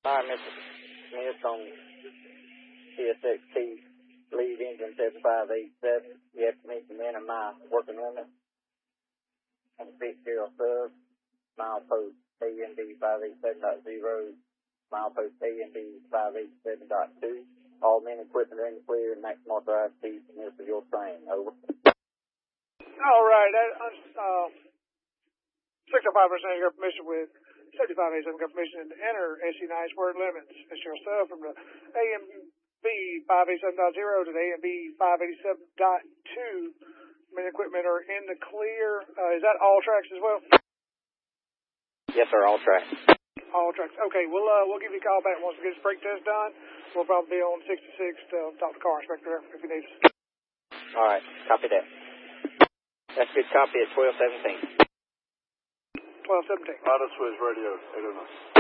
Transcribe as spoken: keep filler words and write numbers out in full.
Hi, Mister Smith on C S X T lead engine seven five eight seven. You have to meet the men of my working limit on the Fitzgerald sub, milepost A N B five eight seven point zero, milepost A N B five eight seven point two. All men equipment are in the clear, maximum authorized speed permits for your train. Over. All right. Uh, six oh five percent you got permission with seventy-five eighty-seven got permission to enter S C nine word limits. Mister Sub from the A M B five eighty-seven point zero to the A M B five eighty-seven point two. Men equipment are in the clear. Uh, is that all tracks as well? Yes, sir. All tracks. All tracks. Okay. We'll uh, we'll give you a call back once we get this brake test done. We'll probably be on sixty-six to talk to car inspector if you need us. All right. Copy that. That's a good copy at twelve seventeen. twelve seventeen. Auto Swizz Radio, eight oh nine.